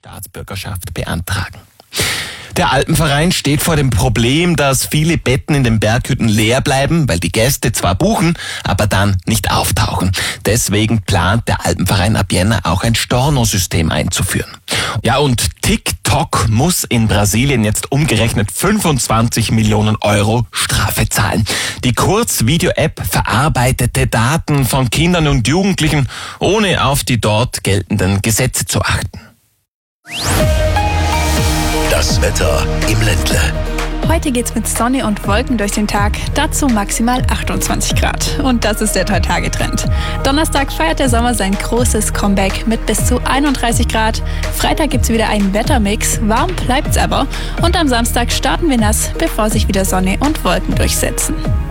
Staatsbürgerschaft beantragen. Der Alpenverein steht vor dem Problem, dass viele Betten in den Berghütten leer bleiben, weil die Gäste zwar buchen, aber dann nicht auftauchen. Deswegen plant der Alpenverein ab Jänner auch ein Stornosystem einzuführen. Ja, und TikTok muss in Brasilien jetzt umgerechnet 25 Millionen Euro Strafe zahlen. Die Kurzvideo-App verarbeitete Daten von Kindern und Jugendlichen, ohne auf die dort geltenden Gesetze zu achten. Das Wetter im Ländle. Heute geht's mit Sonne und Wolken durch den Tag, dazu maximal 28 Grad. Und das ist der Drei-Tage-Trend. Donnerstag feiert der Sommer sein großes Comeback mit bis zu 31 Grad. Freitag gibt's wieder einen Wettermix, warm bleibt's aber. Und am Samstag starten wir nass, bevor sich wieder Sonne und Wolken durchsetzen.